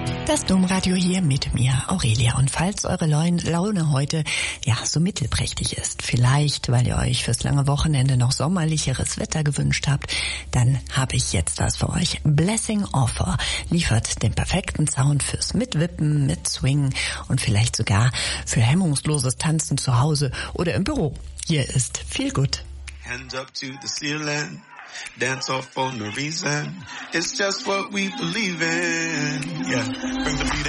Das Domradio hier mit mir, Aurelia. Und falls eure Laune heute so mittelprächtig ist, vielleicht weil ihr euch fürs lange Wochenende noch sommerlicheres Wetter gewünscht habt, dann habe ich jetzt was für euch. Blessing Offer liefert den perfekten Sound fürs Mitwippen, Mitswingen und vielleicht sogar für hemmungsloses Tanzen zu Hause oder im Büro. Hier ist Feel Good. Hands up to the ceiling. Dance off for no reason. It's just what we believe in. Yeah, bring the beat.